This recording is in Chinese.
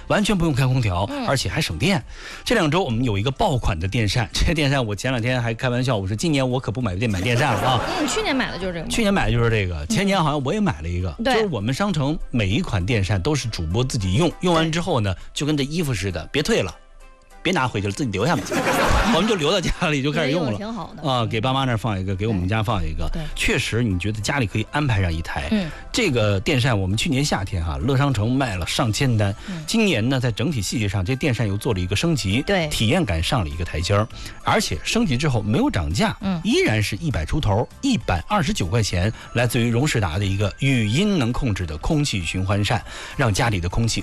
完全不用开空调，而且还省电。这2周我们有一个爆款的电扇，这个电扇我前2天还开玩笑，我说今年我可不买电扇了啊。 去年买的就是这个。 去年买的就是这个，前年好像我也买了一个。 对， 就是我们商城每一款电扇都是主播自己用，用完之后呢，就跟这衣服似的，别退了。别拿回去了，自己留下吧。我们就留到家里就开始用了， 挺好的啊。给爸妈那儿放一个，给我们家放一个。确实，你觉得家里可以安排上一台。这个电扇我们去年夏天乐商城卖了上千单。今年呢，在整体细节上，这电扇又做了一个升级， 对， 体验感上了一个台阶儿，而且升级之后没有涨价，依然是100出头，129块钱，来自于荣仕达的一个语音能控制的空气循环扇，让家里的空气